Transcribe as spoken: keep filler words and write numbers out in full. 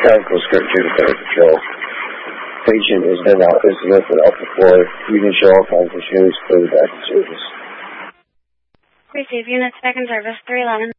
Chemical script to the Federal Patrol. Patient is then out is lifted off the floor. You can show all kinds of shoes for the back in service. Receive units back in service, three eleven.